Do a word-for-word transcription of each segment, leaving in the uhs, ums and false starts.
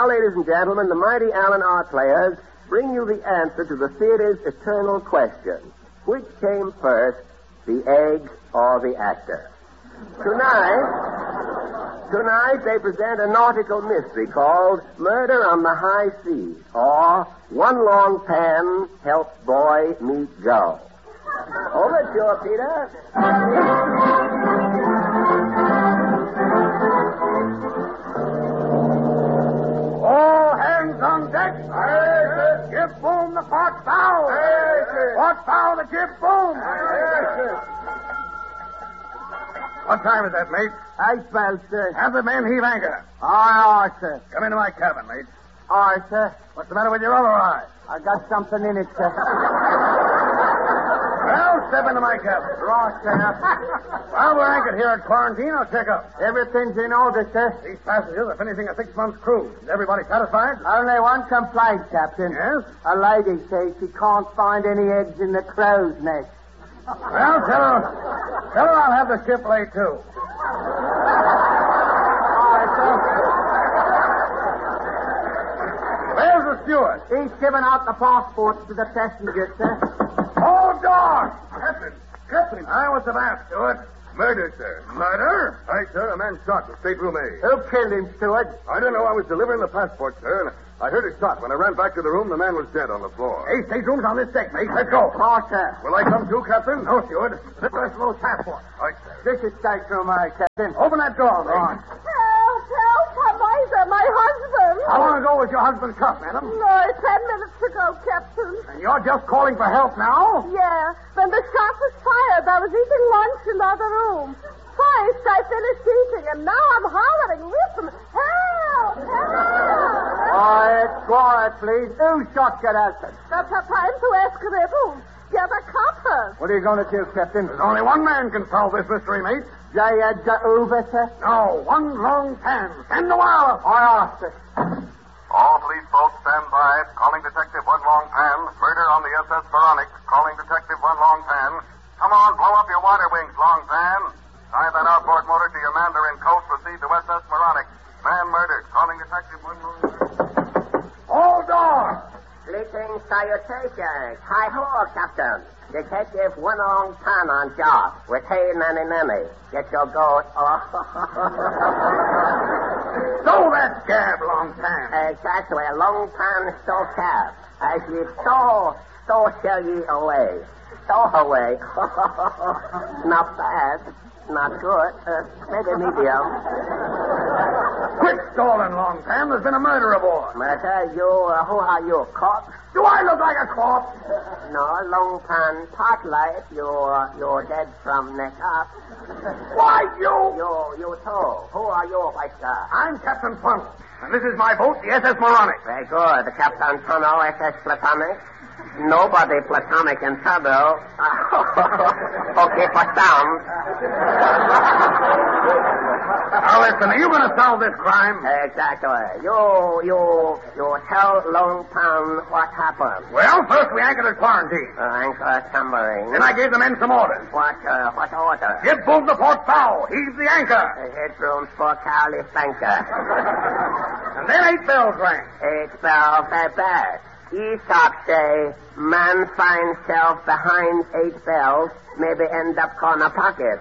now, ladies and gentlemen, the mighty Allen Art Players bring you the answer to the theater's eternal question. Which came first, the egg or the actor? Tonight, tonight they present a nautical mystery called Murder on the High Seas, or One Long Pan Helps Boy Meet Girl. Overture, Peter. All hands on deck. Aye, give boom the port bow. Aye, port bow the jib boom. Aye, what time is that, mate? Eight bells, sir. Have the men heave anchor. Aye, aye, sir. Come into my cabin, mate. Aye, sir. What's the matter with your other eye? I got something in it, sir. Well, step into my cabin. Right, sir. While we're anchored here at quarantine, I'll check up. Everything's in order, sir. These passengers are finishing a six-month cruise. Is everybody satisfied? Only one complaint, Captain. Yes? A lady says she can't find any eggs in the crow's nest. Well, tell her, tell her I'll have the ship laid, too. All right, sir. Where's the steward? He's giving out the passports to the passengers, sir. Hold on! Captain, Captain. I was the last, steward. Murder, sir. Murder? Aye, sir. A man shot in stateroom A. Who killed him, steward? I don't know. I was delivering the passport, sir, and I heard a shot. When I ran back to the room, the man was dead on the floor. Hey, stateroom's on this deck, mate. Let's go. Right, sir. Will I come too, Captain? No, steward. Slip us those passports. Right, sir. This is stateroom, aye, Captain. Open that door, mate. Right. Help, help, Eliza, my husband. How long ago was your husband cuffed, madam? No, ten minutes ago, Captain. And you're just calling for help now? Yeah, when the shot was fired, I was eating lunch in the other room. First, I finished eating, and now I'm hollering, listen, help, help. Quiet, quiet, please. Who shot your husband? That's a time to ask riddles. Get a copper. What are you going to do, Captain? There's only one man can solve this mystery, mate. J. Edgar Hoover, sir? No, one long pan. Send the wire. Aye, aye, sir. All police boats stand by. Calling Detective One Long Pan. Murder on the S S Veronic. Calling Detective One Long Pan. Come on, blow up your water wings, Long Pan. Tie that outboard motor to your mandarin coat. Proceed to S S Veronic. Man murdered. Calling Detective One Long Pan. Hold on. Greetings, salutations. Hi-ho, Captain. Detective One Long Pan on job. With hey, nanny, nanny. Get your goat. Oh. Stow that scab, Long Pan. Exactly. A long pan stow cab. As ye stow, stow shall ye away. Stow away. Not bad. Not good. Uh, maybe medium. Quit stalling, Long Pan. There's been a murder aboard. Murder, you, uh, who are you, cop? Do I look like a corpse? No, long pan, part life. You're, you're dead from neck up. Why, you? You, you too. Who are you, white guy? I'm Captain Funnel, and this is my boat, the S S Moronic. Very good. The Captain Funnel, S S Platonic. Nobody platonic in trouble. Okay, for sound. Now, listen, are you going to solve this crime? Exactly. You, you, you tell Long Pan what happened. Well, first we anchored at quarantine. Uh, anchor submarine. Then I gave the men some orders. What, uh, what order? Jib boom the port bow. Heave the anchor. The headroom for Carly Spanker. And then eight bells rang. Eight bells, very bad. Aesop say, man finds self behind eight bells, maybe end up corner pocket.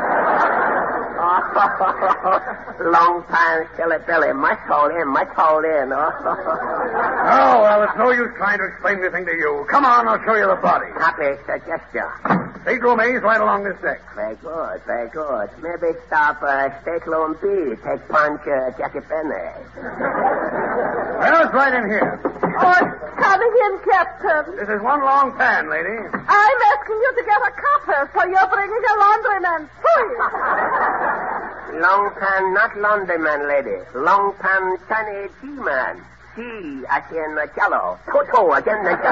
Oh, long time, silly Billy. Much hold in, much hold in. Oh, oh, well, it's no use trying to explain anything to you. Come on, I'll show you the body. happy suggestion. Stateroom A is right along this deck. Very good, very good. Maybe stop uh, Stateroom B, take punch uh, Jackie Penny. Well, it's right in here. Oh, it's coming in, Captain. This is one long pan, lady. I'm asking you to get a copper, so you're bringing a laundryman. Please. Long pan, not laundryman, lady. Long pan, Chinese G-man. G, as in uh, jello. Toto, again the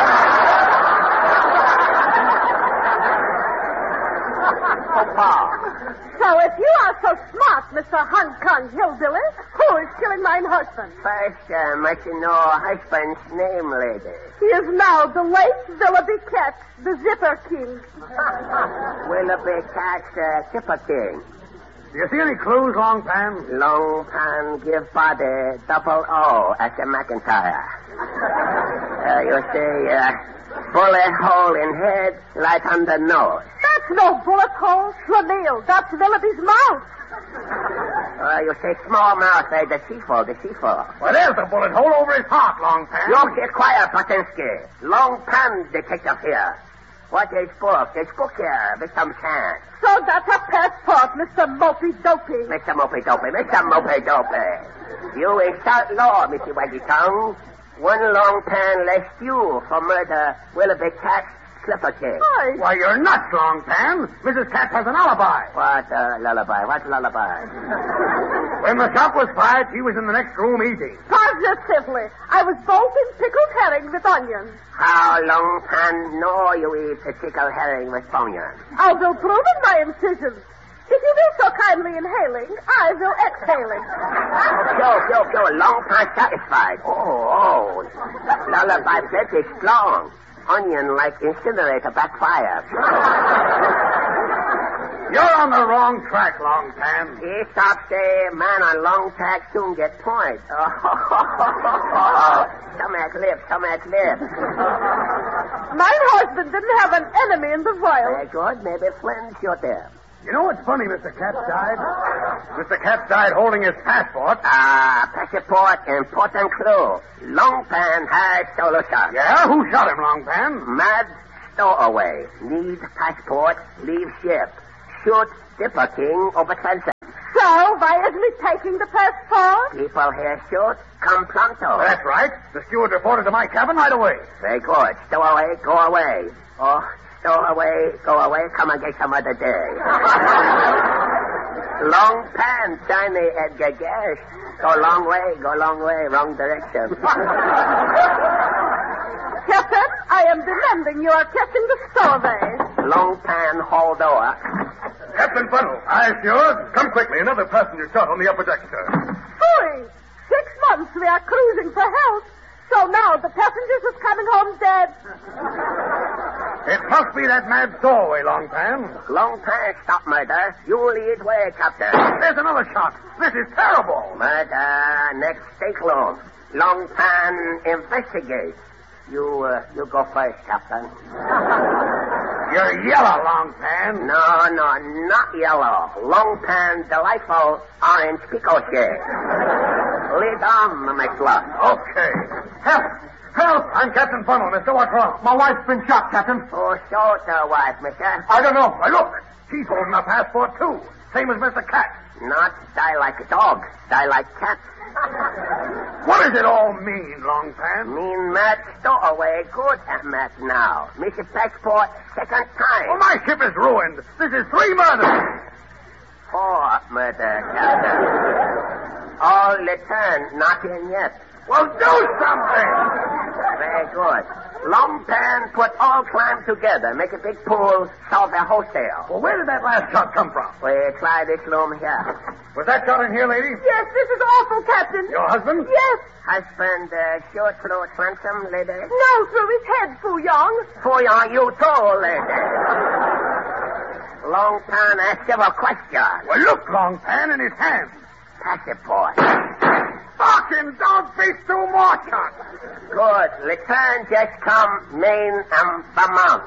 So if you are so smart, Mister Hong Kong Hillbilly, who is killing mine husband? First, uh, must you know husband's name, lady? He is now the late Willoughby Cat, the Zipper King. Willoughby Cat's uh, Zipper King. Do you see any clues, Long Pan? Long Pan give body double O as a McIntyre. Uh, you see, uh, bullet hole in head, right under nose. That's no bullet hole, Schlemiel. That's Willoughby's mouth. Uh, you say small mouth, eh? Deceitful, deceitful. Well, there's the bullet hole over his heart, Long Pan. You get quiet, Patinsky. Long Pan detective here. What is book? This book here, with some chance. So that's a passport, Mister Mopey Dopey. Mister Mopey Dopey, Mister Mopey Dopey. You insult law, Mister Wendy Tongue. One Long Pan less you for murder Willoughby Cat's slipper case. Why? Why, you're nuts, Long Pan. Missus Katz has an alibi. What uh, lullaby? What lullaby? When the shot was fired, she was in the next room eating. Positively. I was both in pickled herring with onions. How Long Pan know you eat a pickled herring with onions? I will prove in my incisions. If you be so kindly inhaling, I will exhaling. Go, go, go. Long Pan satisfied. Oh, oh. Lullaby plenty strong. Onion like incinerator backfire. You're on the wrong track, Long Pan. He stop say, man on long tack soon get point. Oh, stomach lip, stomach lip. My husband didn't have an enemy in the world. Very good. Maybe Flynn shoot him. You know what's funny, Mister Katz died? Mister Katz died holding his passport. Ah, passport, important clue. Long Pan has solution. Yeah? Who shot him, Long Pan? Mad stowaway. Need passport, leave ship. Shoot Dipper King over sunset. So, why isn't he taking the passport? People here shoot, come pronto. That's right. The steward reported to my cabin right away. Very good. Stow away, go away. Oh, stow away, go away, come again some other day. Long Pan, shiny Edgar Gash. Go long way, go long way, wrong direction. Captain, I am demanding you are catching the stowaway. Long Pan, hold over. Captain Funnel. Aye, steward. Come quickly. Another passenger shot on the upper deck, sir. Hurry! Six months we are cruising for health. So now the passengers is coming home dead. It must be that mad stowaway, Long Pan. Long Pan, stop murder. You lead way, Captain. There's another shot. This is terrible. Murder, next stateroom. Long Pan, investigate. You, uh, you go first, Captain. You're yellow, Long Pan. No, no, not yellow. Long Pan, delightful orange pico shade. Lead on, McLuck. Okay. Help! Help! I'm Captain Funnel, mister. What's wrong? My wife's been shot, Captain. Oh, so the wife, mister? I don't know. Why, look. She's holding a passport, too. Same as Mister Katz. Not die like a dog. Die like cat. What does it all mean, Long Pan? Mean Matt stowaway. Good at Matt now. Missus Passport, second time. Well, my ship is ruined. This is three murders. Four murder, Captain. All return, not in yet. Well, do something. Very good. Long Pan put all climb together, make a big pool, solve the wholesale. Well, where did that last shot come from? We try this room here. Was that shot in here, lady? Yes, this is awful, Captain. Your husband? Yes. Husband, uh, short through transom, lady? No, through his head, Fu Yong. For your you too, lady. Long Pan asked several questions. Well, look, Long Pan in his hand. Passport. Fucking don't be too more shots. Good. Return just come Maine and Vermont.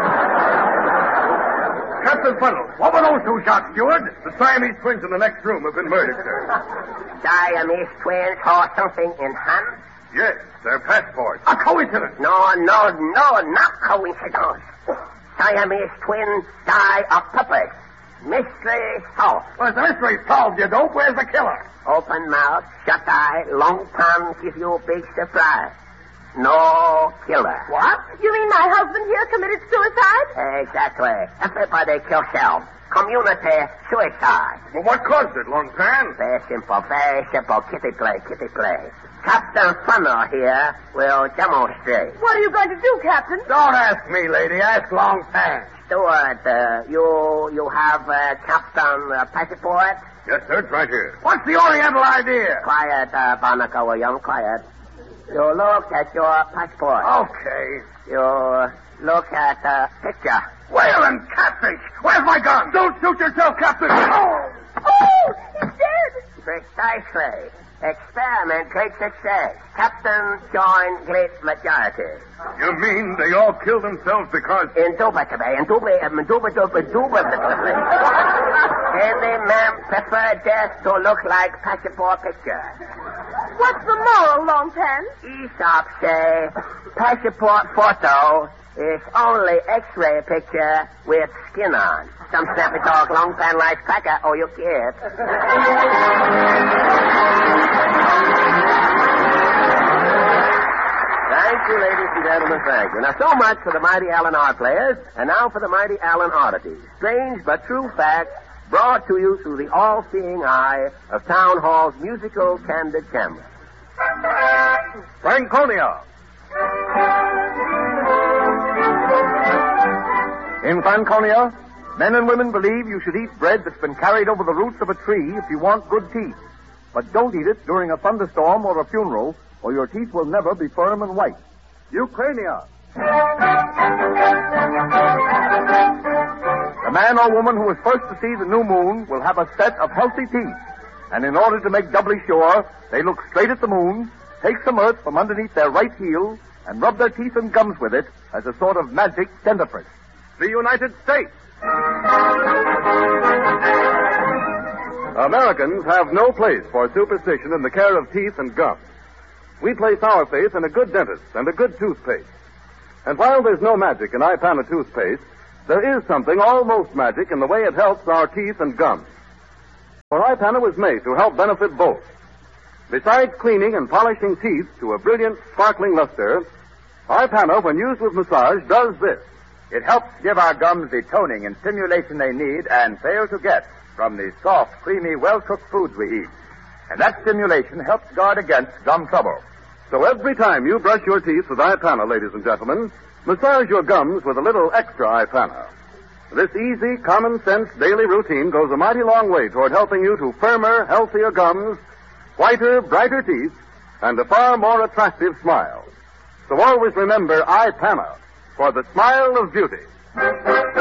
Captain Funnel, what were those two shots, steward? The Siamese twins in the next room have been murdered, sir. Siamese twins hold something in hand? Yes, their passports. A coincidence. No, no, no, not coincidence. Siamese twins die of purpose. Mystery solved. Well, the mystery solved, you dope. Where's the killer? Open mouth, shut eye, long tongue, give you a big surprise. No killer. What? You mean my husband here committed suicide? Exactly. Everybody kill self. Community suicide. Well, what caused it, Long Pan? Very simple, very simple. Kitty play, kitty play. Captain Funnel here will demonstrate. What are you going to do, Captain? Don't ask me, lady. Ask Long Pan. Steward, uh, you you have uh, Captain uh, passport? Yes, sir. It's right here. What's the Oriental idea? Quiet, uh, Barnacle William, quiet. You look at your passport. Okay. You look at the picture. Whale and catfish. Where's my gun? Don't shoot yourself, Captain. Oh! Oh! Oh, he's dead. Precisely. Experiment great success. Captain joined great majority. You mean they all killed themselves because... Indubitably, indubitably, indubitably, indubitably. Any man prefer death to look like passport picture. What's the moral, Longpan? Aesop say, passport photo is only X-ray picture with skin on. Some snappy dog, long pan rice cracker, or you kid. Thank you, ladies and gentlemen, thank you. Now, so much for the Mighty Allen Art Players, and now for the Mighty Allen Oddities. Strange but true facts brought to you through the all-seeing eye of Town Hall's musical candid camera. Franconia. In Franconia, men and women believe you should eat bread that's been carried over the roots of a tree if you want good teeth. But don't eat it during a thunderstorm or a funeral, or your teeth will never be firm and white. Ukrainia. The man or woman who is first to see the new moon will have a set of healthy teeth. And in order to make doubly sure, they look straight at the moon, take some earth from underneath their right heel, and rub their teeth and gums with it as a sort of magic dentifrice. The United States. Americans have no place for superstition in the care of teeth and gums. We place our faith in a good dentist and a good toothpaste. And while there's no magic in Ipana toothpaste, there is something almost magic in the way it helps our teeth and gums. For Ipana was made to help benefit both. Besides cleaning and polishing teeth to a brilliant, sparkling luster, Ipana, when used with massage, does this. It helps give our gums the toning and stimulation they need and fail to get from the soft, creamy, well-cooked foods we eat. And that stimulation helps guard against gum trouble. So every time you brush your teeth with Ipana, ladies and gentlemen, massage your gums with a little extra Ipana. This easy, common-sense daily routine goes a mighty long way toward helping you to firmer, healthier gums, whiter, brighter teeth, and a far more attractive smile. So always remember Ipana for the smile of beauty.